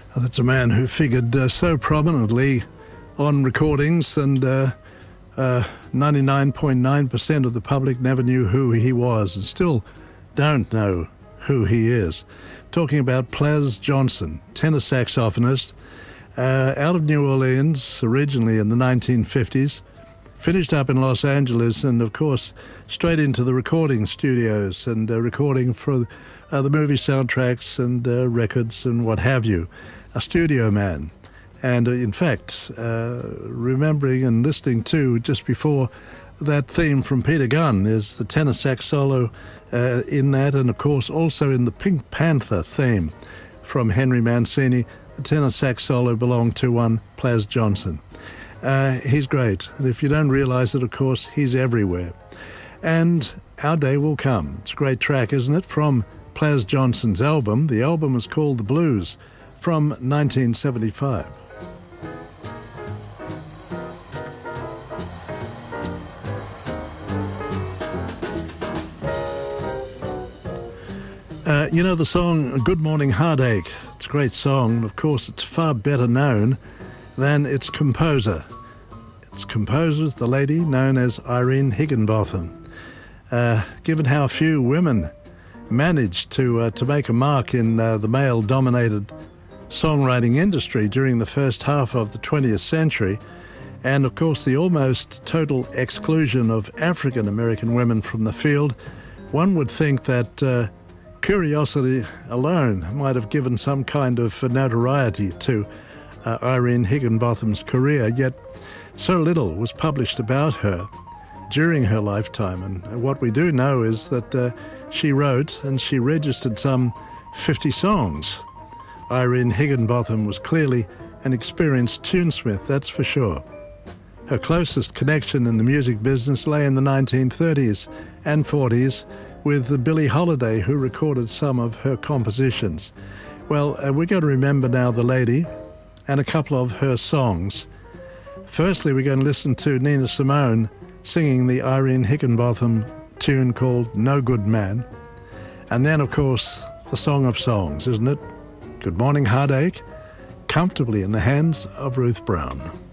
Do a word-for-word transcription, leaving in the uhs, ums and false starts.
That's a man who figured uh, so prominently on recordings, and uh, uh, ninety-nine point nine percent of the public never knew who he was and still don't know who he is. Talking about Plas Johnson, tenor saxophonist, uh, out of New Orleans, originally in the nineteen fifties, finished up in Los Angeles, and of course straight into the recording studios and uh, recording for uh, the movie soundtracks and uh, records and what have you. A studio man. And uh, in fact, uh, remembering and listening to just before that theme from Peter Gunn is the tenor sax solo uh, in that, and of course also in the Pink Panther theme from Henry Mancini. The tenor sax solo belonged to one Plas Johnson. Uh, he's great, and if you don't realize it, of course, he's everywhere. And Our Day Will Come. It's a great track, isn't it, from Plas Johnson's album. The album is called The Blues, from nineteen seventy-five. Uh, you know the song Good Morning Heartache? It's a great song, and of course it's far better known than its composer. Its composer is the lady known as Irene Higginbotham. Uh, given how few women managed to uh, to make a mark in uh, the male-dominated songwriting industry during the first half of the twentieth century, and of course the almost total exclusion of African American women from the field, one would think that uh, curiosity alone might have given some kind of notoriety to uh, Irene Higginbotham's career, yet so little was published about her during her lifetime. And what we do know is that uh, she wrote and she registered some fifty songs. Irene Higginbotham was clearly an experienced tunesmith, that's for sure. Her closest connection in the music business lay in the nineteen thirties and forties with Billie Holiday, who recorded some of her compositions. Well, uh, we're going to remember now the lady and a couple of her songs. Firstly, we're going to listen to Nina Simone singing the Irene Higginbotham tune called No Good Man. And then, of course, the Song of Songs, isn't it? Good Morning Heartache, comfortably in the hands of Ruth Brown.